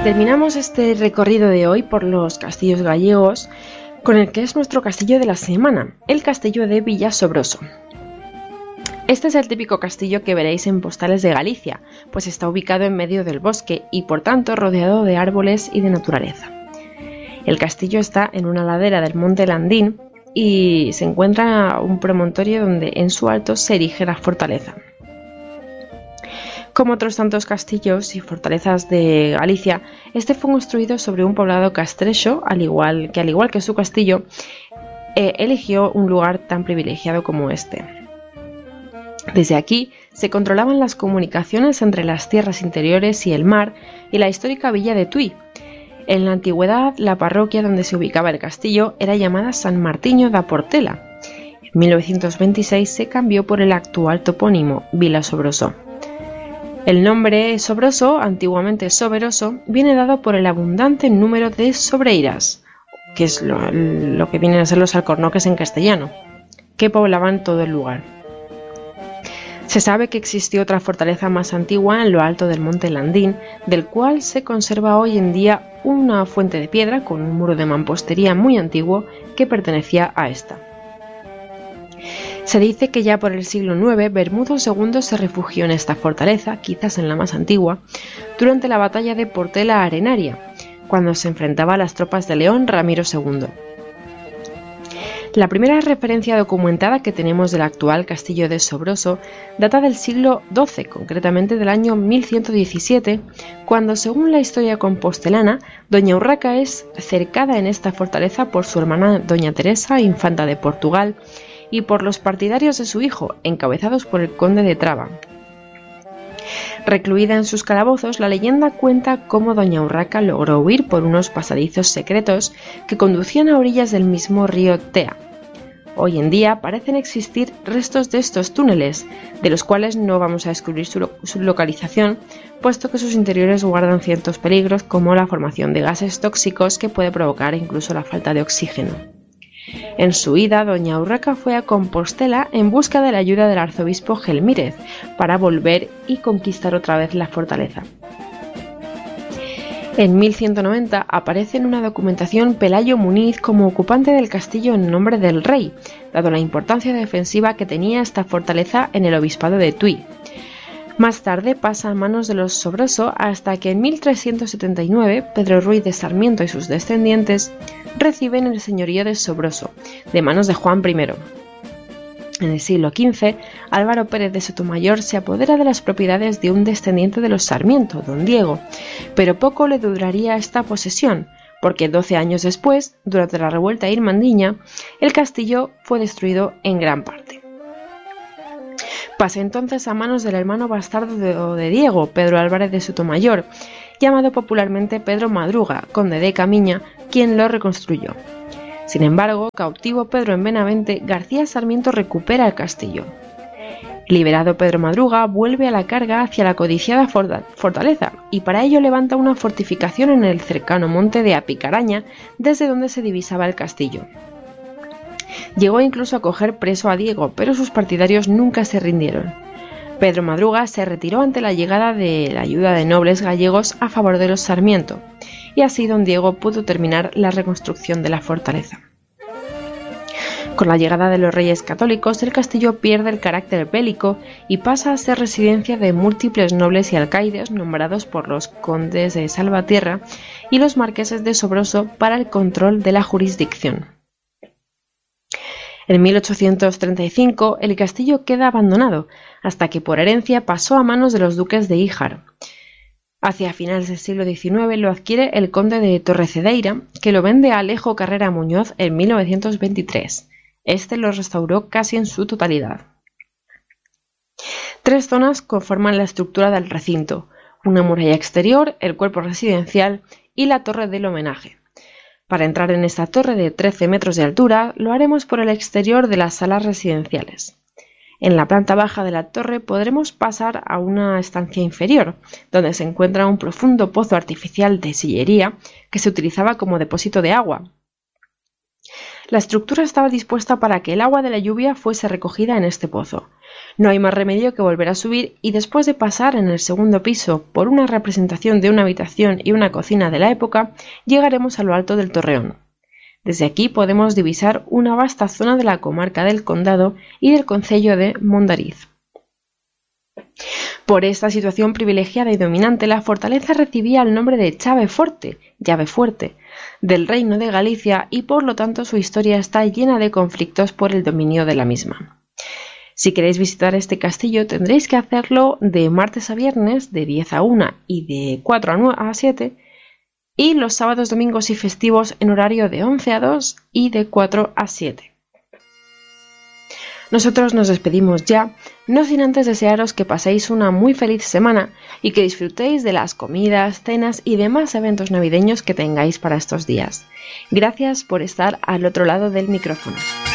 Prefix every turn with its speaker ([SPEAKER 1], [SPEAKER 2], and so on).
[SPEAKER 1] Terminamos este recorrido de hoy por los castillos gallegos con el que es nuestro castillo de la semana, el castillo de Villasobroso. Este es el típico castillo que veréis en postales de Galicia, pues está ubicado en medio del bosque y por tanto rodeado de árboles y de naturaleza. El castillo está en una ladera del monte Landín y se encuentra un promontorio donde en su alto se erige la fortaleza. Como otros tantos castillos y fortalezas de Galicia, este fue construido sobre un poblado castrecho, al igual que su castillo, eligió un lugar tan privilegiado como este. Desde aquí se controlaban las comunicaciones entre las tierras interiores y el mar y la histórica villa de Tui. En la antigüedad, la parroquia donde se ubicaba el castillo era llamada San Martiño da Portela. En 1926 se cambió por el actual topónimo Villasobroso. El nombre Sobroso, antiguamente Soberoso, viene dado por el abundante número de sobreiras, que es lo que vienen a ser los alcornoques en castellano, que poblaban todo el lugar. Se sabe que existió otra fortaleza más antigua en lo alto del monte Landín, del cual se conserva hoy en día una fuente de piedra con un muro de mampostería muy antiguo que pertenecía a esta. Se dice que ya por el siglo IX Bermudo II se refugió en esta fortaleza, quizás en la más antigua, durante la batalla de Portela Arenaria, cuando se enfrentaba a las tropas de León Ramiro II. La primera referencia documentada que tenemos del actual castillo de Sobroso data del siglo XII, concretamente del año 1117, cuando, según la historia compostelana, doña Urraca es cercada en esta fortaleza por su hermana doña Teresa, infanta de Portugal, y por los partidarios de su hijo, encabezados por el conde de Traba. Recluida en sus calabozos, la leyenda cuenta cómo doña Urraca logró huir por unos pasadizos secretos que conducían a orillas del mismo río Tea. Hoy en día parecen existir restos de estos túneles, de los cuales no vamos a descubrir su localización, puesto que sus interiores guardan ciertos peligros como la formación de gases tóxicos que puede provocar incluso la falta de oxígeno. En su huida, doña Urraca fue a Compostela en busca de la ayuda del arzobispo Gelmírez para volver y conquistar otra vez la fortaleza. En 1190 aparece en una documentación Pelayo Muniz como ocupante del castillo en nombre del rey, dado la importancia defensiva que tenía esta fortaleza en el obispado de Tui. Más tarde pasa a manos de los Sobroso hasta que en 1379 Pedro Ruiz de Sarmiento y sus descendientes reciben el señorío de Sobroso, de manos de Juan I. En el siglo XV, Álvaro Pérez de Sotomayor se apodera de las propiedades de un descendiente de los Sarmiento, don Diego, pero poco le duraría esta posesión, porque 12 años después, durante la revuelta irmandiña, el castillo fue destruido en gran parte. Pasa entonces a manos del hermano bastardo de Diego, Pedro Álvarez de Sotomayor, llamado popularmente Pedro Madruga, conde de Camiña, quien lo reconstruyó. Sin embargo, cautivo Pedro en Benavente, García Sarmiento recupera el castillo. Liberado Pedro Madruga, vuelve a la carga hacia la codiciada fortaleza y para ello levanta una fortificación en el cercano monte de Apicaraña, desde donde se divisaba el castillo. Llegó incluso a coger preso a Diego, pero sus partidarios nunca se rindieron. Pedro Madruga se retiró ante la llegada de la ayuda de nobles gallegos a favor de los Sarmiento, y así don Diego pudo terminar la reconstrucción de la fortaleza. Con la llegada de los reyes católicos, el castillo pierde el carácter bélico y pasa a ser residencia de múltiples nobles y alcaides nombrados por los condes de Salvatierra y los marqueses de Sobroso para el control de la jurisdicción. En 1835 el castillo queda abandonado, hasta que por herencia pasó a manos de los duques de Híjar. Hacia finales del siglo XIX lo adquiere el conde de Torrecedeira, que lo vende a Alejo Carrera Muñoz en 1923. Este lo restauró casi en su totalidad. 3 zonas conforman la estructura del recinto: una muralla exterior, el cuerpo residencial y la torre del homenaje. Para entrar en esta torre de 13 metros de altura, lo haremos por el exterior de las salas residenciales. En la planta baja de la torre podremos pasar a una estancia inferior, donde se encuentra un profundo pozo artificial de sillería que se utilizaba como depósito de agua. La estructura estaba dispuesta para que el agua de la lluvia fuese recogida en este pozo. No hay más remedio que volver a subir y después de pasar en el segundo piso por una representación de una habitación y una cocina de la época, llegaremos a lo alto del torreón. Desde aquí podemos divisar una vasta zona de la comarca del Condado y del concello de Mondariz. Por esta situación privilegiada y dominante, la fortaleza recibía el nombre de Chave Forte, llave fuerte, del Reino de Galicia y por lo tanto su historia está llena de conflictos por el dominio de la misma. Si queréis visitar este castillo tendréis que hacerlo de martes a viernes de 10 a 1 y de 4 a 7 y los sábados, domingos y festivos en horario de 11 a 2 y de 4 a 7. Nosotros nos despedimos ya, no sin antes desearos que paséis una muy feliz semana y que disfrutéis de las comidas, cenas y demás eventos navideños que tengáis para estos días. Gracias por estar al otro lado del micrófono.